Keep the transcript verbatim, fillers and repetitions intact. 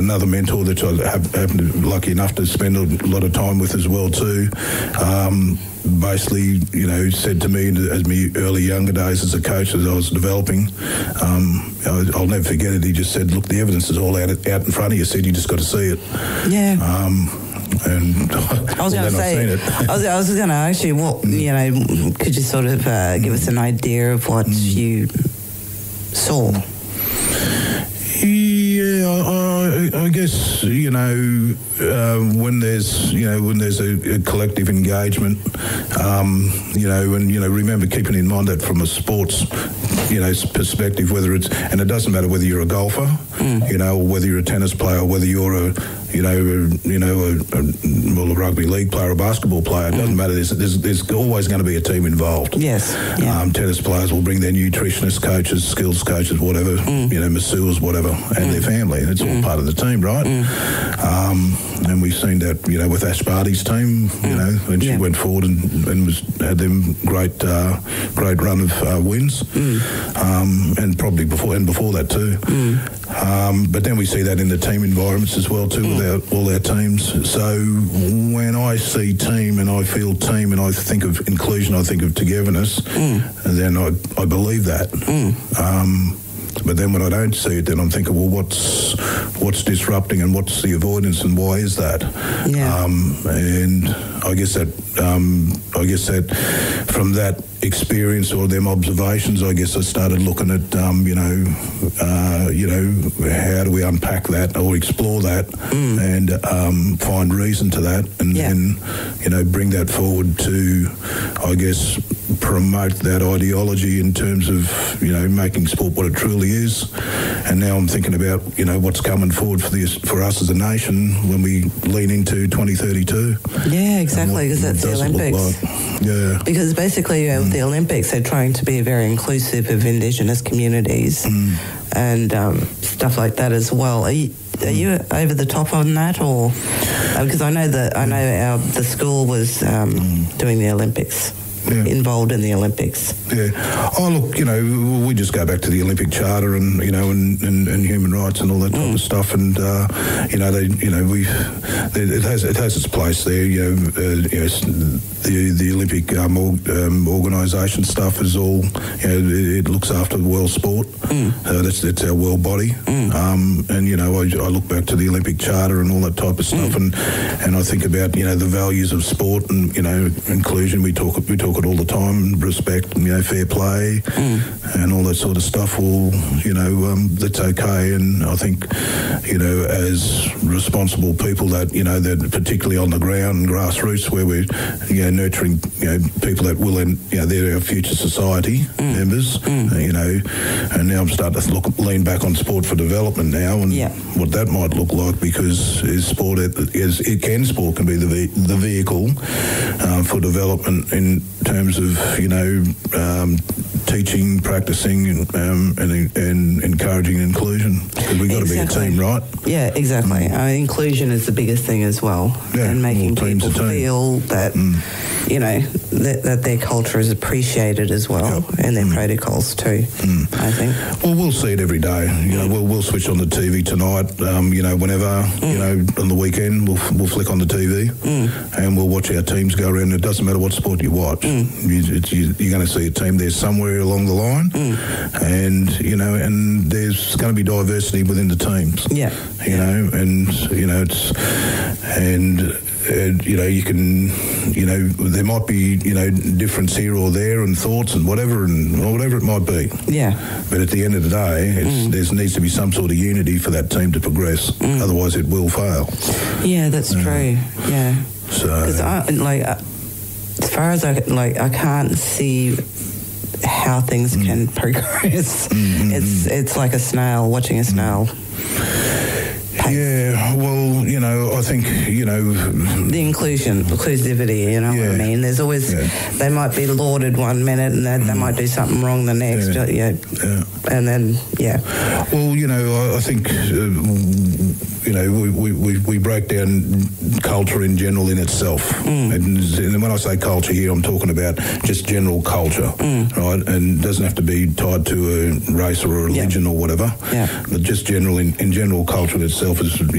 another mentor that I have, have lucky enough to spend a lot of time with as well too. Um, basically, you know, said to me as my early younger days as a coach as I was developing, um, I'll never forget it. He just said, "Look, the evidence is all out out in front of you. Said you just got to see it." Yeah. Um, and I was going to say, I was, I was going to ask you, what you know, could you sort of uh, give us an idea of what mm. you saw? Yeah, I, I, I guess, you know, uh, when there's, you know, when there's a, a collective engagement, um, you know, and, you know, remember keeping in mind that from a sports, you know, perspective, whether it's, and it doesn't matter whether you're a golfer, mm. you know, or whether you're a tennis player, or whether you're a, you know, a, you know, a, a, well, a rugby league player, a basketball player, it doesn't mm. matter. There's, there's, there's always going to be a team involved. Yes. Yeah. Um, tennis players will bring their nutritionists, coaches, skills coaches, whatever, mm. you know, masseurs, whatever, and mm. their family. It's all mm. part of the team, right? Mm. Um, and we've seen that, you know, with Ash Barty's team, mm. you know, when yeah. she went forward and, and was, had them great, uh, great run of uh, wins, mm. um, and probably before and before that too. Mm. Um, but then we see that in the team environments as well too, mm. with our, all our teams. So when I see team and I feel team and I think of inclusion, I think of togetherness, mm. and then I, I believe that. Mm. Um, But then when I don't see it, then I'm thinking, well, what's what's disrupting and what's the avoidance and why is that? Yeah. Um, and I guess that um, I guess that from that experience or them observations, I guess I started looking at um, you know uh, you know how do we unpack that or explore that mm. and um, find reason to that, and yeah. then you know bring that forward to I guess promote that ideology in terms of you know making sport what it truly is. And now I'm thinking about you know what's coming forward for this for us as a nation when we lean into twenty thirty-two. Yeah, exactly, because that's the Olympics. Like. Yeah, because basically uh, with mm. the Olympics they're trying to be very inclusive of Indigenous communities mm. and um, stuff like that as well. Are you, are you over the top on that, or uh, because I know that I know our the school was um, mm. doing the Olympics. Yeah. Involved in the Olympics. Yeah. Oh, look, you know, we just go back to the Olympic Charter and, you know, and, and, and human rights and all that type mm. of stuff. And, uh, you know, they, you know, we, it has, it has its place there. You know, uh, you know the, the Olympic um, um, organisation stuff is all, you know, it, it looks after the world sport. Mm. Uh, that's, that's our world body. Mm. Um, and, you know, I, I look back to the Olympic Charter and all that type of stuff. Mm. And, and I think about, you know, the values of sport and, you know, inclusion. We talk, we talk it all the time, respect and, you know, fair play mm. and all that sort of stuff. Well, you know, um, that's okay. And I think, you know, as responsible people that, you know, that particularly on the ground and grassroots where we're, you know, nurturing, you know, people that will, and you know, they're our future society mm. members, mm. Uh, you know, and now I'm starting to look, lean back on sport for development now and yeah. what that might look like, because is sport, is, it can, sport can be the, the vehicle uh, for development in terms of, you know, um, teaching, practicing, and, um, and, and encouraging inclusion. Because we've got exactly. to be a team, right? Yeah, exactly. Mm. Uh, inclusion is the biggest thing as well. Yeah, and making people feel that, mm. you know, that, that their culture is appreciated as well, yep. and their mm. protocols too, mm. I think. Well, we'll see it every day. You know, we'll, we'll switch on the T V tonight, um, you know, whenever, mm. you know, on the weekend, we'll, we'll flick on the T V mm. and we'll watch our teams go around. It doesn't matter what sport you watch. Mm. You, it's, you, you're going to see a team there somewhere along the line, mm. and you know, and there's going to be diversity within the teams. Yeah, you yeah. know, and you know, it's and, and you know, you can, you know, there might be, you know, difference here or there and thoughts and whatever and whatever it might be. Yeah. But at the end of the day, it's, mm. there needs to be some sort of unity for that team to progress. Mm. Otherwise, it will fail. Yeah, that's uh, true. Yeah. So, because I like. Uh, As far as I like, I can't see how things mm. can progress. Mm-hmm. It's it's like a snail watching a snail. Pace. Yeah, well, you know, I think, you know... The inclusion, inclusivity, you know yeah. what I mean? There's always... Yeah. They might be lauded one minute and then mm. they might do something wrong the next. Yeah. Yeah. yeah. And then, yeah. Well, you know, I, I think, uh, you know, we, we, we break down culture in general in itself. Mm. And, and when I say culture here, I'm talking about just general culture, mm. right? And it doesn't have to be tied to a race or a religion yeah. or whatever. Yeah. But just general, in, in general culture itself is